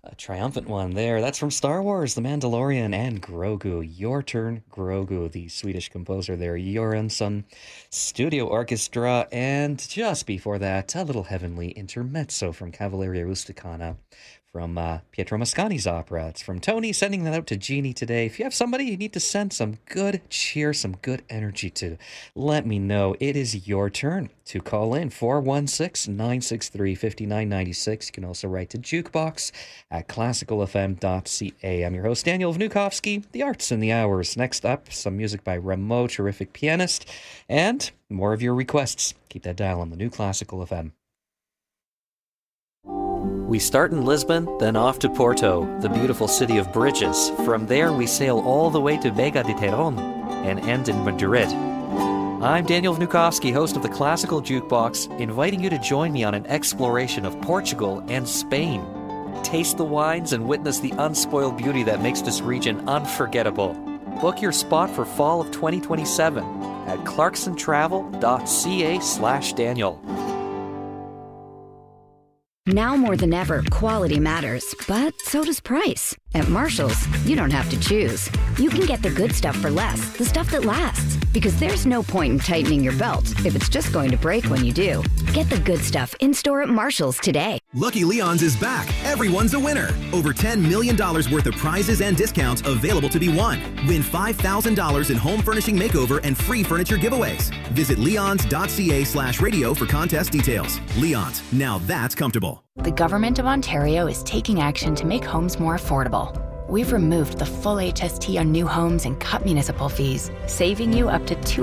A triumphant one there. That's from Star Wars, The Mandalorian, and Grogu. Your Turn, Grogu, the Swedish composer there, Göransson Studio Orchestra. And just before that, a little heavenly intermezzo from Cavalleria Rusticana from Pietro Mascagni's opera. It's from Tony, sending that out to Jeannie today. If you have somebody you need to send some good cheer, some good energy to, let me know. It is your turn to call in 416-963-5996. You can also write to jukebox at classicalfm.ca. I'm your host, Daniel Vnukovsky, the arts and the hours. Next up, some music by Rameau, terrific pianist, and more of your requests. Keep that dial on the new Classical FM. We start in Lisbon, then off to Porto, the beautiful city of bridges. From there, we sail all the way to Vega de Teron and end in Madrid. I'm Daniel Vnukovsky, host of the Classical Jukebox, inviting you to join me on an exploration of Portugal and Spain. Taste the wines and witness the unspoiled beauty that makes this region unforgettable. Book your spot for fall of 2027 at clarksontravel.ca/Daniel. Now more than ever, quality matters, but so does price. At Marshall's, you don't have to choose. You can get the good stuff for less, the stuff that lasts. Because there's no point in tightening your belt if it's just going to break when you do. Get the good stuff in-store at Marshall's today. Lucky Leon's is back. Everyone's a winner. Over $10 million worth of prizes and discounts available to be won. Win $5,000 in home furnishing makeover and free furniture giveaways. Visit leons.ca/radio for contest details. Leon's, now that's comfortable. The Government of Ontario is taking action to make homes more affordable. We've removed the full HST on new homes and cut municipal fees, saving you up to